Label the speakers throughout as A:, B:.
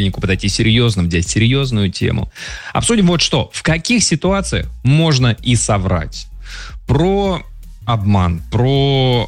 A: собеседнику подойти серьезно, взять серьезную тему. Обсудим вот что. В каких ситуациях можно и соврать? Про обман, про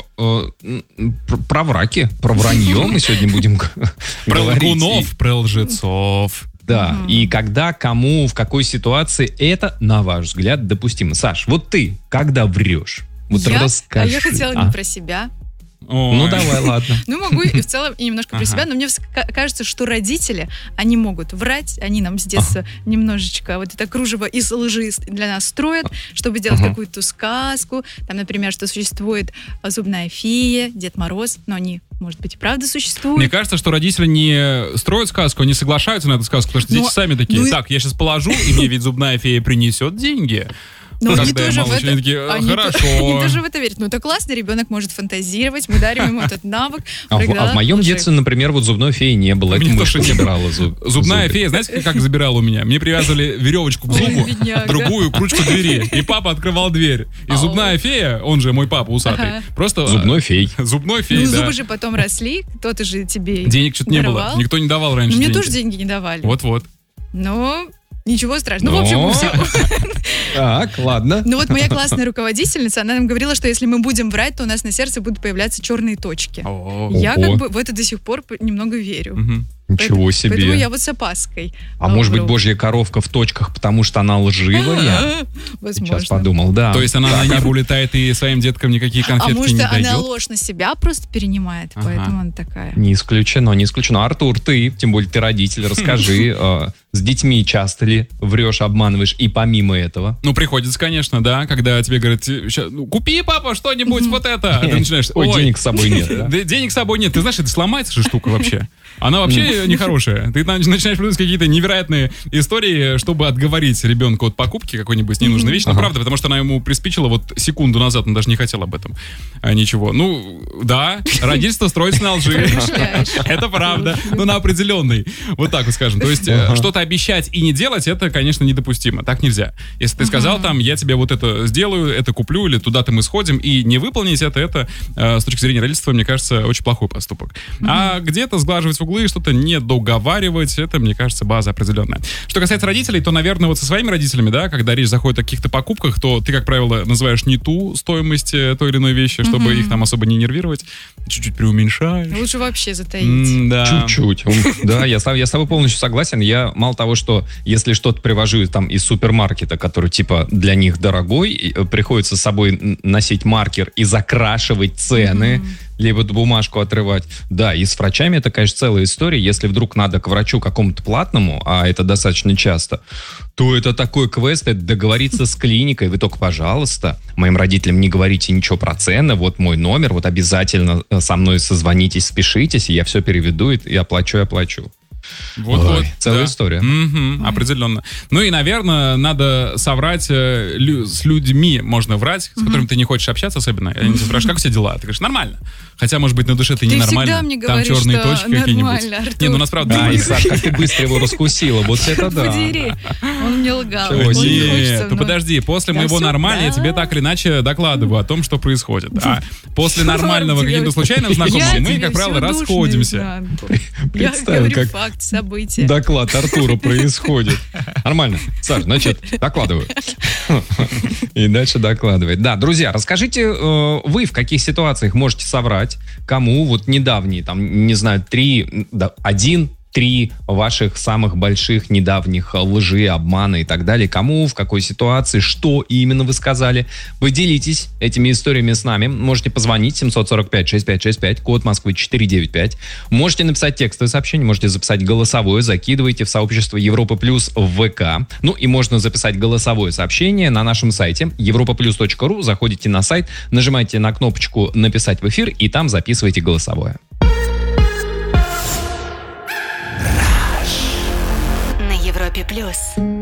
A: враки, про вранье мы сегодня будем
B: Про
A: говорить.
B: лгунов, про лжецов.
A: Да, и когда, кому, в какой ситуации это, на ваш взгляд, допустимо. Саш, вот ты, когда врешь? Вот расскажи.
C: Я хотела не про себя.
A: Ну, давай, ладно.
C: Ну, могу и в целом и немножко про себя, но мне кажется, что родители, они могут врать, они нам с детства немножечко вот это кружево из лжи для нас строят, чтобы сделать какую-то сказку, там, например, что существует зубная фея, Дед Мороз, но они, может быть, и правда существуют.
B: Мне кажется, что родители не строят сказку, они соглашаются на эту сказку, потому что дети сами такие, так, я сейчас положу, и мне ведь зубная фея принесет деньги.
C: Но они тоже в это...
B: Хорошо.
C: Они тоже в это верят. Ну, это классно, ребенок может фантазировать, мы дарим ему этот навык.
A: А в моем детстве, например, вот зубной феи не было. Это мышка забирала
B: зубная фея, знаете, как забирала у меня? Мне привязывали веревочку к зубу, другую к ручку двери, и папа открывал дверь. И зубная фея, он же мой папа усатый, просто...
A: Зубной фей.
B: Зубной фей, да.
C: Ну, зубы же потом росли, кто-то же тебе
B: денег что-то не было, никто не давал раньше
C: мне
B: деньги.
C: тоже деньги не давали.
B: Вот-вот.
C: Но... Ничего страшного. Ну, в общем, все.
A: Так, ладно.
C: Ну вот моя классная руководительница, она нам говорила, что если мы будем врать, то у нас на сердце будут появляться черные точки. Я как бы в это до сих пор немного верю.
A: Ничего себе.
C: Поэтому я вот с опаской.
A: А может быть, божья коровка в точках, потому что она лживая?
C: Возможно.
A: Сейчас подумал, да.
B: То есть она на небо улетает и своим деткам никакие конфетки не дает?
C: А может, она ложь на себя просто перенимает, поэтому она такая.
A: Не исключено, не исключено. Артур, ты, тем более ты родитель, расскажи, с детьми часто ли врешь, обманываешь, и помимо этого?
B: Ну, приходится, конечно, да, когда тебе говорят, купи, папа, что-нибудь, вот это. А ты начинаешь,
A: ой, денег с собой нет, да?
B: Денег с собой нет. Ты знаешь, это сломается же штука вообще. Она вообще нехорошая. Ты начинаешь придумывать какие-то невероятные истории, чтобы отговорить ребенка от покупки какой-нибудь ненужной вещи. Ну, правда, потому что она ему приспичила вот секунду назад, он даже не хотел об этом ничего. Ну, да, родительство строится на лжи. Это правда, но на определенной. Вот так вот скажем. То есть что-то обещать и не делать, это, конечно, недопустимо. Так нельзя. Если ты сказал там, я тебе вот это сделаю, это куплю, или туда-то мы сходим, и не выполнить это с точки зрения родительства, мне кажется, очень плохой поступок. А где-то сглаживать в углы, что-то не договаривать, это, мне кажется, база определенная. Что касается родителей, то, наверное, вот со своими родителями, да, когда речь заходит о каких-то покупках, то ты, как правило, называешь не ту стоимость той или иной вещи, чтобы их там особо не нервировать, чуть-чуть преуменьшаешь.
C: Лучше вообще затаить.
B: Да.
A: Чуть-чуть. Да, я с тобой полностью согласен. Я мало того, что если что-то привожу там из супермаркета, который типа для них дорогой, приходится с собой носить маркер и закрашивать цены, либо бумажку отрывать. Да, и с врачами это, конечно, целая история. Если вдруг надо к врачу какому-то платному, а это достаточно часто, то это такой квест, это договориться с клиникой. Вы только, пожалуйста, моим родителям не говорите ничего про цены, вот мой номер, вот обязательно со мной созвонитесь, спешитесь, и я все переведу и оплачу.
B: Вот,
A: целая история.
B: Определенно. Ну и, наверное, надо соврать с людьми, можно врать, с которыми ты не хочешь общаться особенно. Они тебя спрашивают, как у тебя дела? Ты говоришь, нормально. Хотя, может быть, на душе ты ненормально.
C: Ты всегда мне
B: там
C: говоришь,
B: черные
C: что
B: точки какие-нибудь.
C: Артур.
B: Не, ну у нас правда...
A: Да, и Саш, как ты быстро его раскусила. Вот это да.
C: Подери. Он мне лгал.
B: Нет, ну подожди, после моего нормально я тебе так или иначе докладываю о том, что происходит. А после нормального каким-то случайным знакомым мы, как правило, расходимся.
C: Представим, как факт, события.
A: Доклад Артура происходит. Нормально. Саш, значит, докладываю. И дальше докладывает. Да, друзья, расскажите, вы в каких ситуациях можете соврать, кому вот недавние, там, не знаю, 3 ваших самых больших недавних лжи, обмана и так далее. Кому, в какой ситуации, что именно вы сказали. Вы делитесь этими историями с нами. Можете позвонить 745-6565, код Москвы 495. Можете написать текстовое сообщение, можете записать голосовое, закидывайте в сообщество Европа Плюс в ВК. Ну и можно записать голосовое сообщение на нашем сайте europaplus.ru. Заходите на сайт, нажимаете на кнопочку «Написать в эфир» и там записывайте голосовое.
D: Европе Плюс.